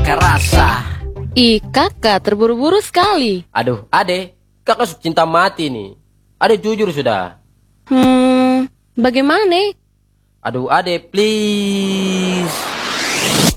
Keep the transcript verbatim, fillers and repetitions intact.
aneka rasa. Ih, kakak terburu-buru sekali. Aduh, ade, kakak sudah cinta mati nih. Ade jujur sudah. Hmm, bagaimana? Aduh, ade, please.